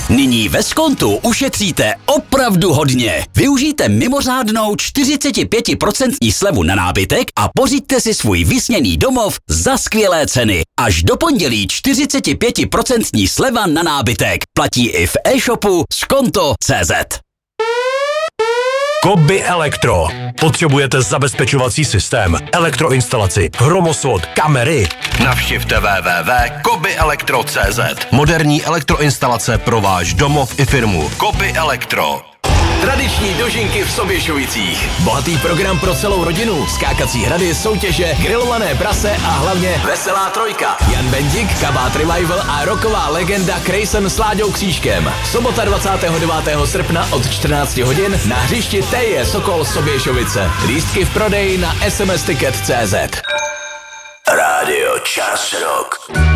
Nyní ve Skontu ušetříte opravdu hodně. Využijte mimořádnou 45% slevu na nábytek a pořiďte si svůj vysněný domov za skvělé ceny. Až do pondělí 45% sleva na nábytek. Platí i v e-shopu skonto.cz. Koby Elektro. Potřebujete zabezpečovací systém, elektroinstalaci, hromosvod, kamery? Navštivte www.kobyelektro.cz. Moderní elektroinstalace pro váš domov i firmu. Koby Elektro. Tradiční dožinky v Soběšovicích. Bohatý program pro celou rodinu, skákací hrady, soutěže, grilované prase a hlavně veselá trojka. Jan Bendik, Kabát Revival a rocková legenda Krejsen s Láďou Křížkem. Sobota 29. srpna od 14 hodin na hřišti Teje Sokol Soběšovice. Lístky v prodeji na smsticket.cz. Rádio Čas Rock.